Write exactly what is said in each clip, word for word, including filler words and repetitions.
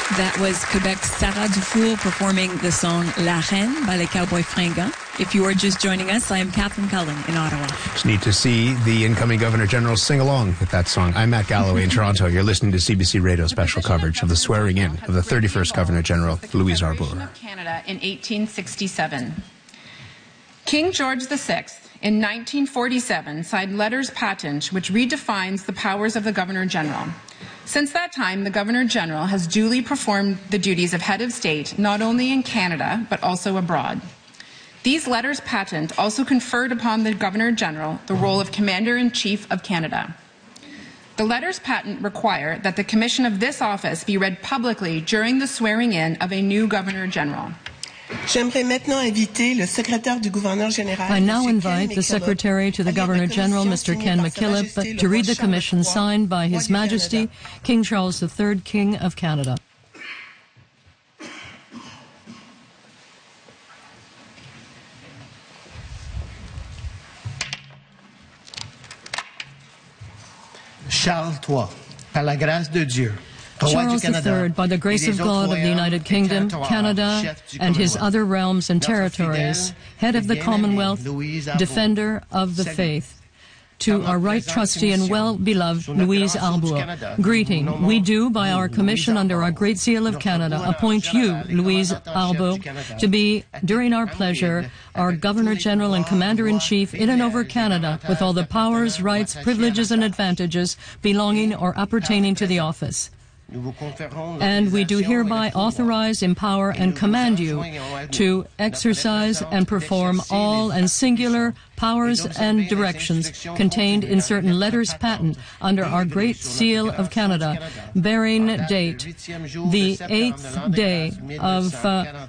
That was Quebec's Sarah Dufour performing the song La Reine by Les Cowboys Fringants. If you are just joining us, I am Catherine Cullen in Ottawa. It's neat to see the incoming Governor General sing along with that song. I'm Matt Galloway in Toronto. You're listening to C B C Radio special coverage of the swearing in of the thirty-first Governor General, Louise Arbour. Of Canada in eighteen sixty-seven. King George the Sixth in nineteen forty-seven signed letters patent which redefines the powers of the Governor General. Since that time, the Governor-General has duly performed the duties of head of state, not only in Canada, but also abroad. These letters patent also conferred upon the Governor-General the role of Commander-in-Chief of Canada. The letters patent require that the commission of this office be read publicly during the swearing-in of a new Governor-General. I now invite the Secretary to the Governor-General, Mister Ken McKillop, to read the commission signed by His Majesty King Charles the Third, King of Canada. Charles the Third, par la grâce de Dieu. Charles the Third, by the grace of God of the United Kingdom, Canada, and his other realms and territories, head of the Commonwealth, defender of the faith, to our right trustee and well-beloved Louise Arbour, greeting. We do, by our commission under our Great Seal of Canada, appoint you, Louise Arbour, to be, during our pleasure, our Governor-General and Commander-in-Chief in and over Canada, with all the powers, rights, privileges, and advantages belonging or appertaining to the office. And we do hereby authorize, empower, and command you to exercise and perform all and singular powers and directions contained in certain letters patent under our Great Seal of Canada, bearing date the eighth day of uh,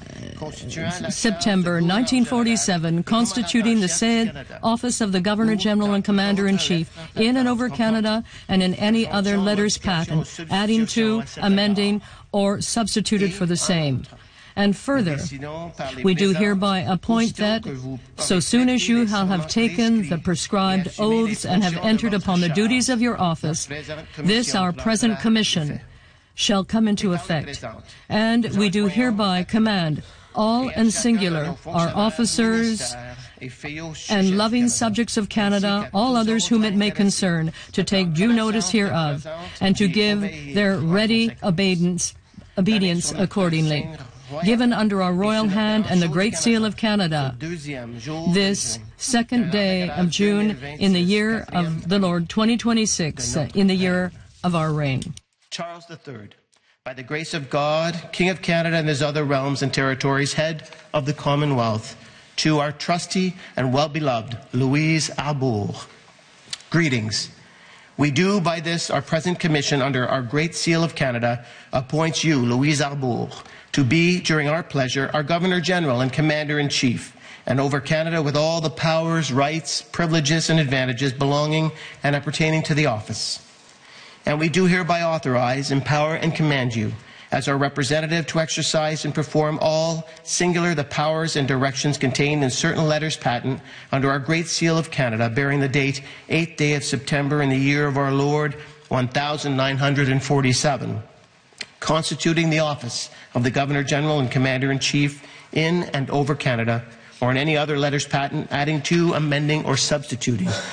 September nineteen forty-seven, constituting the said office of the Governor-General and Commander-in-Chief in and over Canada and in any other letters patent, adding to, amending, or substituted for the same. And further, we do hereby appoint that, so soon as you shall have taken the prescribed oaths and have entered upon the duties of your office, this our present commission shall come into effect. And we do hereby command all and singular, our officers and loving subjects of Canada, all others whom it may concern, to take due notice hereof, and to give their ready obedience, obedience accordingly. Given under our royal hand and the Great Seal of Canada, this second day of June in the year of the Lord twenty twenty-six, in the year of our reign. Charles the Third, by the grace of God, King of Canada and his other realms and territories, head of the Commonwealth, to our trusty and well-beloved Louise Arbour, greetings. We do by this our present commission under our Great Seal of Canada appoint you, Louise Arbour, to be, during our pleasure, our Governor-General and Commander-in-Chief, and over Canada with all the powers, rights, privileges, and advantages belonging and appertaining to the office. And we do hereby authorize, empower, and command you, as our representative, to exercise and perform all, singular, the powers and directions contained in certain letters patent under our Great Seal of Canada, bearing the date eighth day of September in the year of our Lord one thousand nine hundred forty-seven, constituting the office of the Governor-General and Commander-in-Chief in and over Canada, or in any other letters patent, adding to, amending, or substituting